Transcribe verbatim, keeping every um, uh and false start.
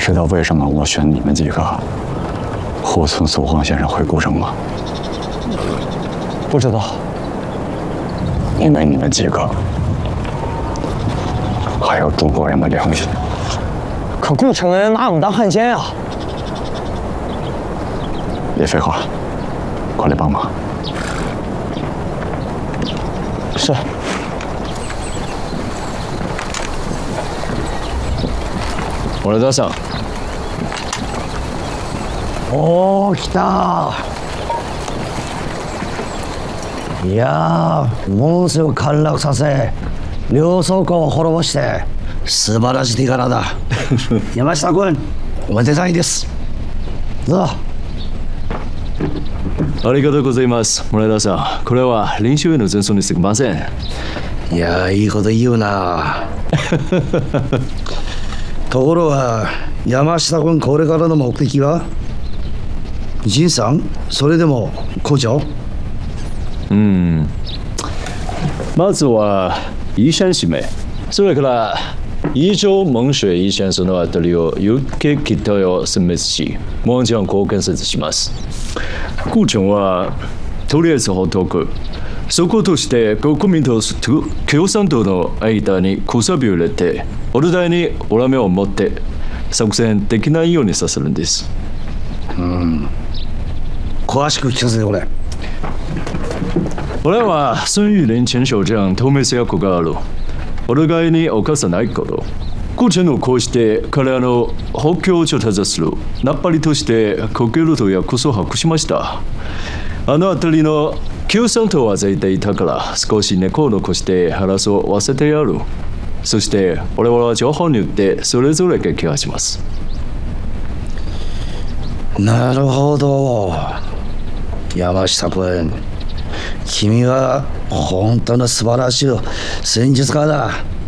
知道为什么我选你们几个护送苏晃先生回古城吗？ 不知道。 因为你们几个还有中国人的良心。 可顾城人拿我们当汉奸呀！ 别废话，快来帮忙。 是。 俺田さん。 おー、来た。いやー、モンスを陥落させ、両倉庫を滅ぼして、素晴らしい手柄だ。山下君、おめでたいです。どうぞ。 ありがとうございます、村田さん。これは練習への前奏にすぎません。 いやー、いいこと言うな。ところが、山下君、これからの目的は仁さん、それでも校長？ うん。まずは医者指名。それから伊城蒙水医先生のあたりを有形期待を選別し、もちろん貢献説します。顧長はとりあえずほっとく。そことして国民と共産党の間にくさびを入れて、オルダイに恨みを持って作戦できないようにさせるんです。 うん。詳しく聞かせてくれ。 俺は孫玉林前省長透明性役がある。お互いに犯さないこと。顧長のこうして彼らの補強を調達する。ナッパリとして国境ルートやクソを把握しました。あの辺りの共産党は絶対いたから少し猫を残して話を忘れてやる。そして俺は情報によってそれぞれが気がします。 なるほど。山下君、君は本当の素晴らしい戦術家だ。